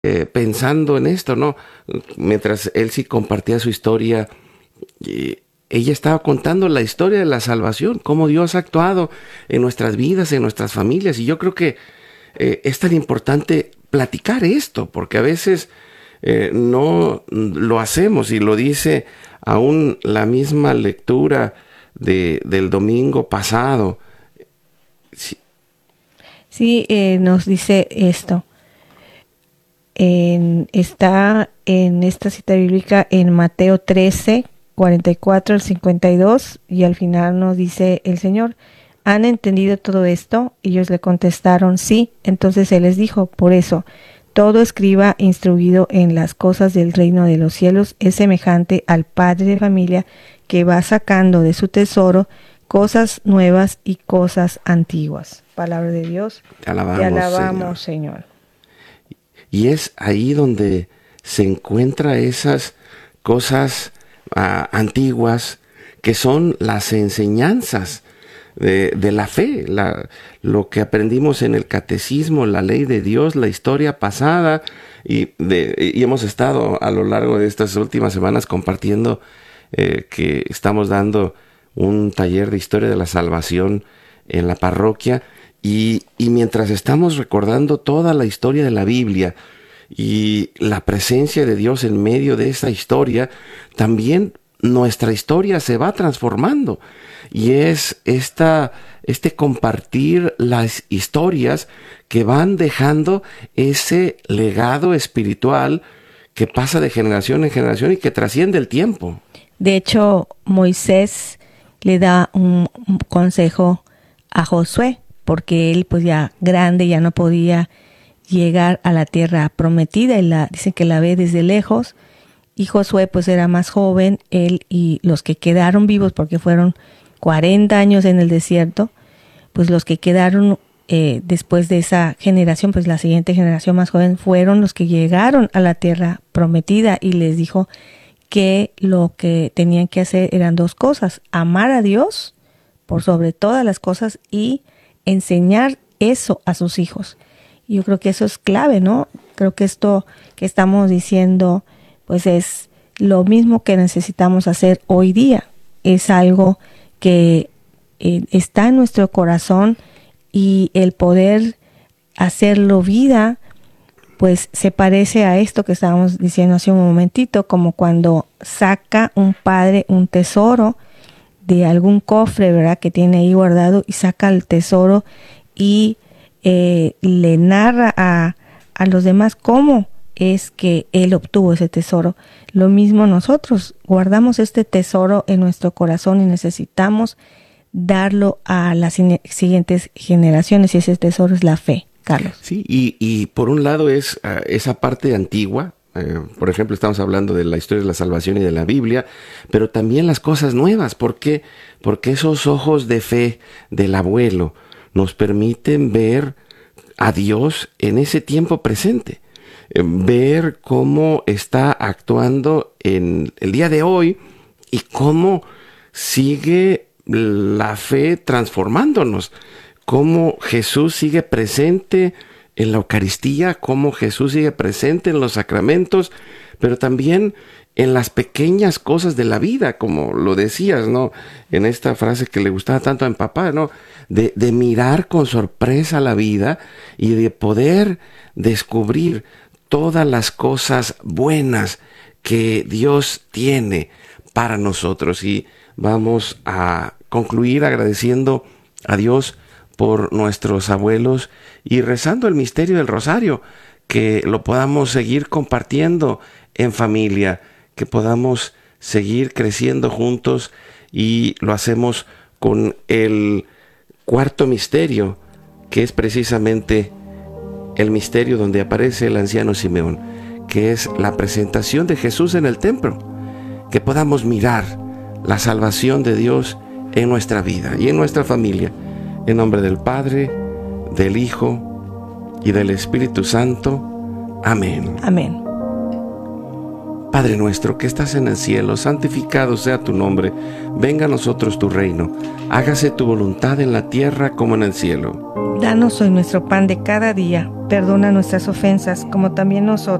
pensando en esto, ¿no? Mientras él sí compartía su historia, ella estaba contando la historia de la salvación, cómo Dios ha actuado en nuestras vidas, en nuestras familias. Y yo creo que es tan importante platicar esto, porque a veces no lo hacemos, y lo dice aún la misma lectura del domingo pasado. Sí, Sí, nos dice esto. Está en esta cita bíblica en Mateo 13, 44 al 52, y al final nos dice el Señor: ¿han entendido todo esto? Y ellos le contestaron: sí. Entonces Él les dijo: por eso, todo escriba instruido en las cosas del reino de los cielos es semejante al padre de familia que va sacando de su tesoro cosas nuevas y cosas antiguas. Palabra de Dios. te alabamos, Te alabamos, Señor. Y es ahí donde se encuentran esas cosas antiguas, que son las enseñanzas de la fe, lo que aprendimos en el catecismo, la ley de Dios, la historia pasada, y hemos estado a lo largo de estas últimas semanas compartiendo que estamos dando un taller de historia de la salvación en la parroquia, y mientras estamos recordando toda la historia de la Biblia y la presencia de Dios en medio de esa historia, también nuestra historia se va transformando, y es este compartir las historias que van dejando ese legado espiritual que pasa de generación en generación y que trasciende el tiempo. De hecho, Moisés le da un consejo a Josué, porque él pues ya grande ya no podía llegar a la tierra prometida, y dicen que la ve desde lejos, y Josué pues era más joven, él y los que quedaron vivos, porque fueron 40 años en el desierto, pues los que quedaron después de esa generación, pues la siguiente generación más joven, fueron los que llegaron a la tierra prometida, y les dijo que lo que tenían que hacer eran dos cosas: amar a Dios por sobre todas las cosas y enseñar eso a sus hijos. Y yo creo que eso es clave, ¿no? Creo que esto que estamos diciendo pues es lo mismo que necesitamos hacer hoy día. Es algo que está en nuestro corazón, y el poder hacerlo vida pues se parece a esto que estábamos diciendo hace un momentito, como cuando saca un padre un tesoro de algún cofre, ¿verdad?, que tiene ahí guardado, y saca el tesoro y le narra a los demás cómo es que él obtuvo ese tesoro. Lo mismo nosotros, guardamos este tesoro en nuestro corazón y necesitamos darlo a las siguientes generaciones, y ese tesoro es la fe, Carlos. Sí, y por un lado es esa parte antigua. Por ejemplo, estamos hablando de la historia de la salvación y de la Biblia, pero también las cosas nuevas. ¿Por qué? Porque esos ojos de fe del abuelo nos permiten ver a Dios en ese tiempo presente, ver cómo está actuando en el día de hoy y cómo sigue la fe transformándonos, cómo Jesús sigue presente en la Eucaristía, cómo Jesús sigue presente en los sacramentos, pero también en las pequeñas cosas de la vida, como lo decías, ¿no?, en esta frase que le gustaba tanto a mi papá, ¿no?, de mirar con sorpresa la vida y de poder descubrir todas las cosas buenas que Dios tiene para nosotros. Y vamos a concluir agradeciendo a Dios por nuestros abuelos y rezando el misterio del rosario, que lo podamos seguir compartiendo en familia, que podamos seguir creciendo juntos, y lo hacemos con el cuarto misterio, que es precisamente el misterio donde aparece el anciano Simeón, que es la presentación de Jesús en el templo, que podamos mirar la salvación de Dios en nuestra vida y en nuestra familia. En nombre del Padre, del Hijo y del Espíritu Santo. Amén. Amén. Padre nuestro que estás en el cielo, santificado sea tu nombre. Venga a nosotros tu reino. Hágase tu voluntad en la tierra como en el cielo. Danos hoy nuestro pan de cada día. Perdona nuestras ofensas, como también nosotros